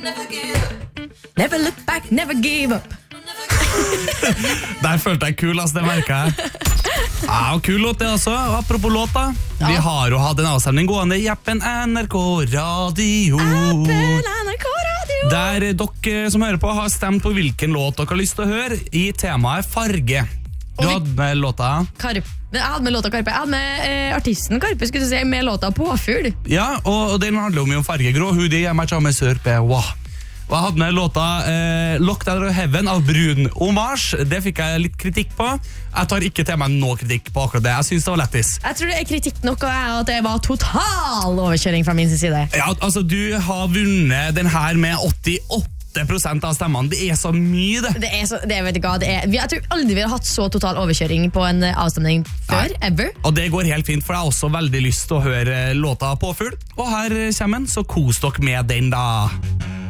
Never look back, never give up. Der følte jeg kul, det merket jeg. Ja, og kul låt det også. Apropos låta, vi har jo hatt en avstemning gående i appen NRK Radio. Der dere som hører på har stemt på hvilken låt dere har lyst til å høre i temaet farge. Du hadde med låta Karpe. Jeg hadde med låta Karpe. Jeg hadde med artisten Karpe, skulle du si, med låta Påfugl. Ja, og den handler om farge. Grå hudi, jeg matcher med sørpe. Wow. Og jeg hadde med låta Locked Out of Heaven av Brun Hommage. Det fikk jeg litt kritikk på. Jeg tar ikke til meg noe kritikk på akkurat det. Jeg synes det var lettis. Jeg tror det kritikk nok at det var total overkjøring fra min side. Ja, altså du har vunnet den her med 88% av stemmene. Det så mye det. Vet du hva, jeg tror aldri vi har hatt så total overkjøring på en avstemning før, ever. Og det går helt fint, for jeg har også veldig lyst til å høre låta Påfugl. Og her kommer den, så kos dere med den da.